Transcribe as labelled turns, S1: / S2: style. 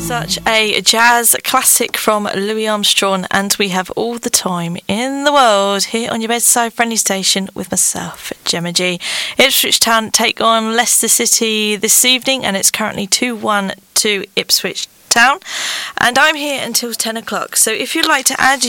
S1: Such a jazz classic from Louis Armstrong, and we have all the time in the world here on your bedside friendly station with myself, Gemma G. Ipswich Town take on Leicester City this evening, and it's currently 2-1 to Ipswich Town, and I'm here until 10 o'clock. So if you'd like to add